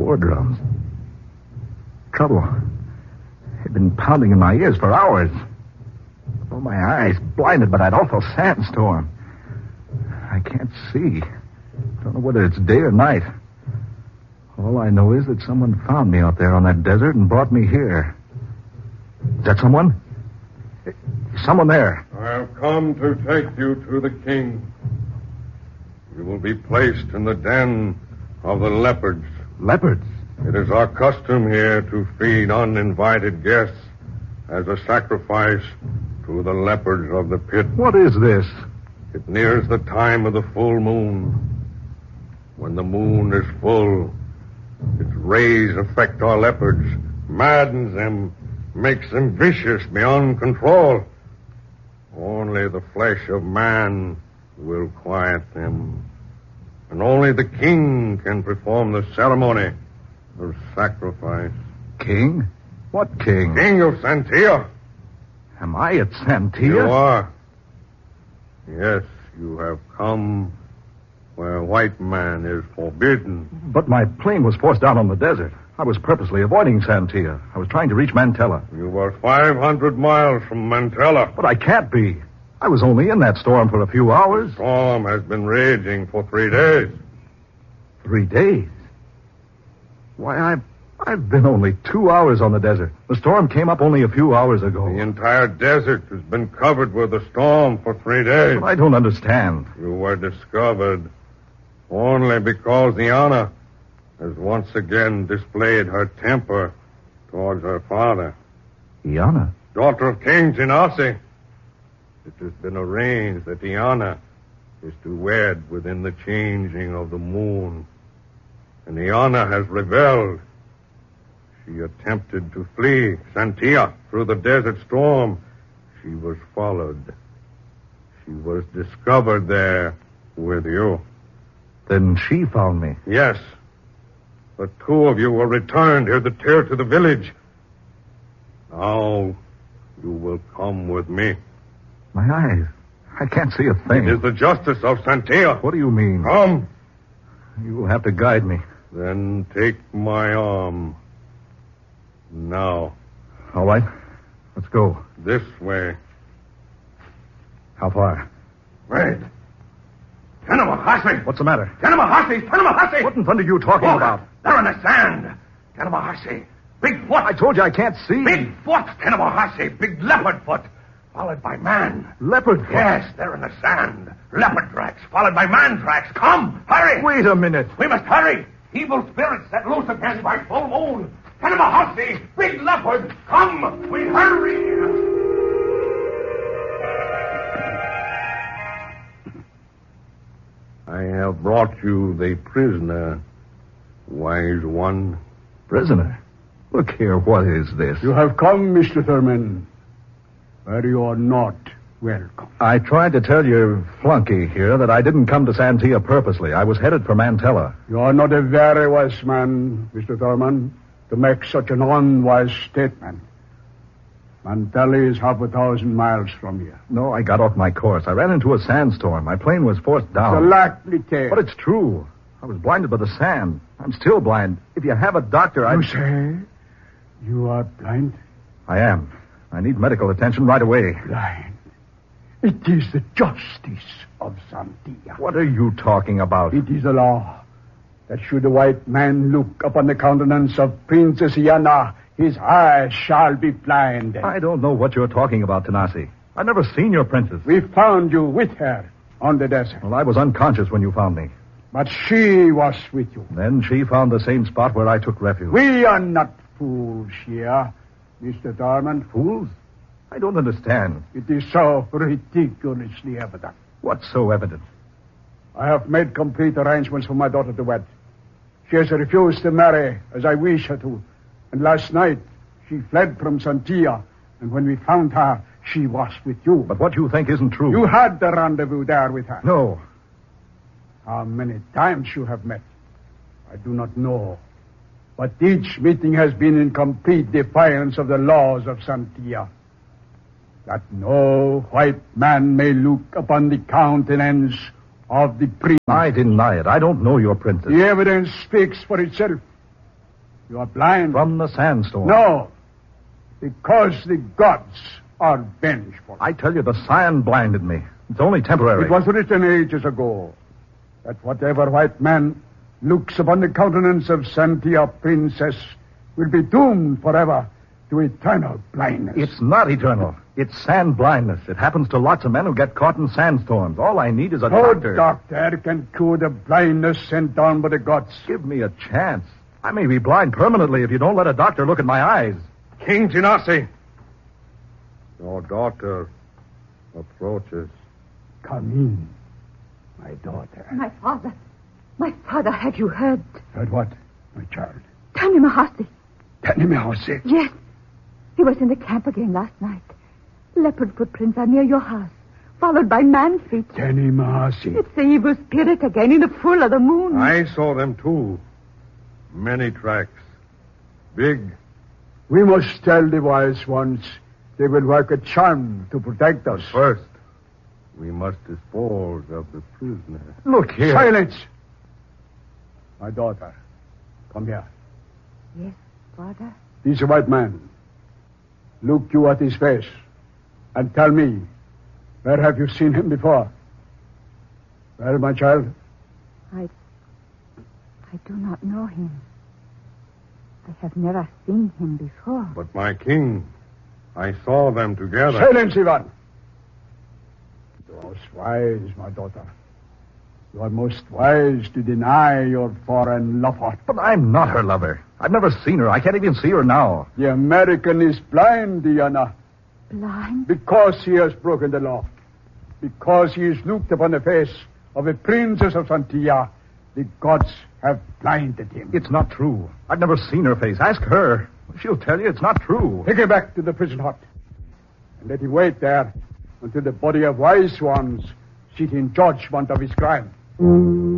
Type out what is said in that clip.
war drums. Trouble. They'd been pounding in my ears for hours. Oh, my eyes blinded by that awful sandstorm. I can't see. Don't know whether it's day or night. All I know is that someone found me out there on that desert and brought me here. Is that someone? Someone there. I have come to take you to the king. You will be placed in the den of the leopards. Leopards? It is our custom here to feed uninvited guests as a sacrifice to the leopards of the pit. What is this? It nears the time of the full moon. When the moon is full, its rays affect our leopards, maddens them, makes them vicious beyond control. Only the flesh of man will quiet them. And only the king can perform the ceremony of sacrifice. King? What king? King of Santia. Am I at Santia? You are. Yes, you have come where white man is forbidden. But my plane was forced down on the desert. I was purposely avoiding Santia. I was trying to reach Mantella. You were 500 miles from Mantella. But I can't be. I was only in that storm for a few hours. The storm has been raging for 3 days. 3 days? Why, I've been only 2 hours on the desert. The storm came up only a few hours ago. The entire desert has been covered with a storm for 3 days. But I don't understand. You were discovered only because Iana has once again displayed her temper towards her father. Iana? Daughter of King Genasi. It has been arranged that Iana is to wed within the changing of the moon. And Iana has rebelled. She attempted to flee Santia through the desert storm. She was followed. She was discovered there with you. Then she found me. Yes. The two of you were returned here to the village. Now you will come with me. My eyes. I can't see a thing. It is the justice of Santia. What do you mean? Come. You will have to guide me. Then take my arm. Now. All right. Let's go. This way. How far? Wait. Tanamahasi! What's the matter? Tanamahasi! What in thunder are you talking about? They're in the sand. Tanamahasi. Big foot. I told you I can't see. Big foot, Tanamahasi. Big leopard foot. Followed by man. Leopard foot? Yes, they're in the sand. Leopard tracks, followed by man tracks. Come, hurry. Wait a minute. We must hurry. Evil spirits set loose again by full moon. Tanamahasi, big leopard. Come, we hurry. I have brought you the prisoner, wise one. Prisoner? Look here, what is this? You have come, Mr. Thurman, where you are not welcome. I tried to tell your flunky here that I didn't come to Santia purposely. I was headed for Mantella. You are not a very wise man, Mr. Thurman, to make such an unwise statement. Mantella is 1,000 miles from here. No, I got off my course. I ran into a sandstorm. My plane was forced down. It's a likely tale. But it's true. I was blinded by the sand. I'm still blind. If you have a doctor, You say you are blind? I am. I need medical attention right away. Blind. It is the justice of Santia. What are you talking about? It is a law that should a white man look upon the countenance of Princess Iana, his eyes shall be blinded. I don't know what you're talking about, Tanasi. I've never seen your princess. We found you with her on the desert. Well, I was unconscious when you found me. But she was with you. Then she found the same spot where I took refuge. We are not fools here, Mr. Thurman. Fools? I don't understand. It is so ridiculously evident. What's so evident? I have made complete arrangements for my daughter to wed. She has refused to marry as I wish her to. And last night, she fled from Santia. And when we found her, she was with you. But what you think isn't true. You had the rendezvous there with her. No. How many times you have met, I do not know. But each meeting has been in complete defiance of the laws of Santia. That no white man may look upon the countenance of the priest. I deny it. I don't know your princess. The evidence speaks for itself. You are blind. From the sandstorm. No. Because the gods are vengeful. I tell you, the sand blinded me. It's only temporary. It was written ages ago that whatever white man looks upon the countenance of Santia Princess will be doomed forever to eternal blindness. It's not eternal. It's sand blindness. It happens to lots of men who get caught in sandstorms. All I need is a doctor. No doctor can cure the blindness sent down by the gods. Give me a chance. I may be blind permanently if you don't let a doctor look at my eyes. King Genasi, your daughter approaches. Come in, my daughter. My father, have you heard? Heard what, my child? Tani Mahasi. Tani Mahasi? Yes. He was in the camp again last night. Leopard footprints are near your house, followed by man feet. Tani Mahasi. It's the evil spirit again in the full of the moon. I saw them too. Many tracks. Big. We must tell the wise ones they will work a charm to protect us. First, we must dispose of the prisoner. Look here. Silence! My daughter, come here. Yes, father. He's a white man. Look you at his face and tell me, where have you seen him before? Well, my child? I do not know him. I have never seen him before. But my king, I saw them together. Silence, Ivan! You are most wise, my daughter. You are most wise to deny your foreign lover. But I'm not her lover. I've never seen her. I can't even see her now. The American is blind, Diana. Blind? Because he has broken the law. Because he has looked upon the face of a princess of Santia. The gods have blinded him. It's not true. I've never seen her face. Ask her. She'll tell you it's not true. Take him back to the prison hut. And let him wait there until the body of wise ones sit in judgment of his crime.